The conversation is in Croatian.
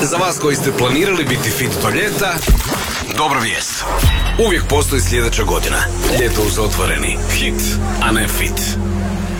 Za vas koji ste planirali biti fit do ljeta, dobra vijest. Uvijek postoji sljedeća godina. Ljeto uz otvoreni. Hit, a ne fit.